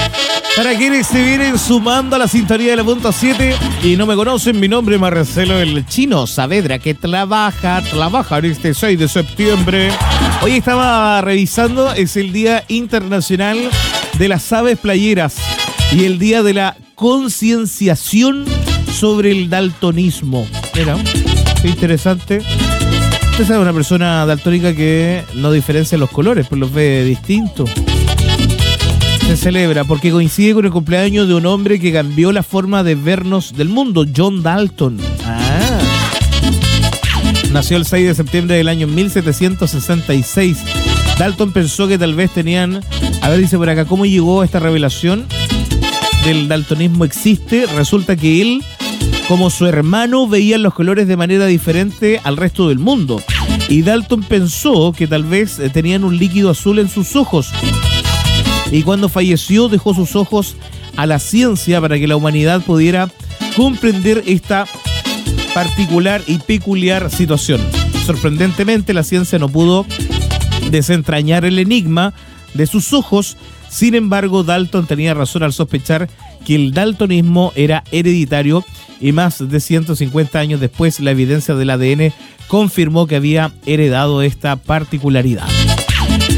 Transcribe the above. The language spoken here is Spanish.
Para quienes se vienen sumando a la sintonía de la punta 7 y no me conocen, mi nombre es Marcelo el Chino Saavedra, que trabaja en este 6 de septiembre. Hoy estaba revisando, es el Día Internacional de las Aves Playeras y el Día de la Concienciación sobre el Daltonismo. Mira, qué interesante. Usted es una persona daltónica que no diferencia los colores, pues los ve distintos. Se celebra porque coincide con el cumpleaños de un hombre que cambió la forma de vernos del mundo, John Dalton. Nació el 6 de septiembre del año 1766. Dalton pensó que tal vez tenían... A ver, dice por acá, ¿cómo llegó esta revelación del daltonismo? Existe, resulta que él, como su hermano, veía los colores de manera diferente al resto del mundo. Y Dalton pensó que tal vez tenían un líquido azul en sus ojos. Y cuando falleció dejó sus ojos a la ciencia para que la humanidad pudiera comprender esta particular y peculiar situación. Sorprendentemente, la ciencia no pudo desentrañar el enigma de sus ojos. Sin embargo, Dalton tenía razón al sospechar que el daltonismo era hereditario y más de 150 años después la evidencia del ADN confirmó que había heredado esta particularidad.